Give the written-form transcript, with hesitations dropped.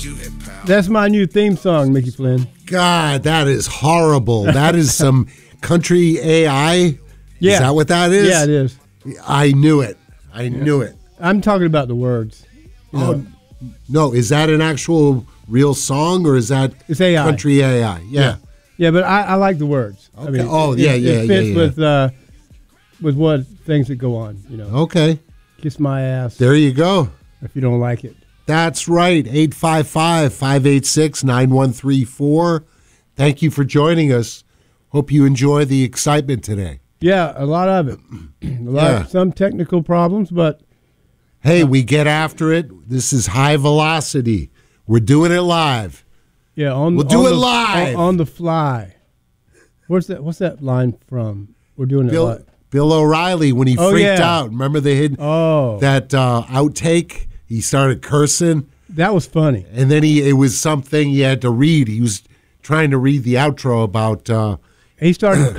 That's my new theme song, Mickey Flynn. God, that is horrible. That is some country AI. Yeah. Is that what that is? Yeah, it is. I knew it. I knew it. I'm talking about the words. Oh, no. Is that an actual real song or is that It's AI. country AI? Yeah. Yeah, but I like the words. Okay. I mean, it fits with what things that go on. Okay. Kiss my ass. There you go. If you don't like it. That's right. 855-586-9134. Thank you for joining us. Hope you enjoy the excitement today. Yeah, a lot of it. Some technical problems, but hey, we get after it. This is high velocity. We're doing it live. Yeah, we'll do it live on the fly. What's that line from? We're doing it live. Bill O'Reilly when he freaked out. Remember the hidden that outtake? He started cursing. That was funny. And then it was something he had to read. He was trying to read the outro about. He started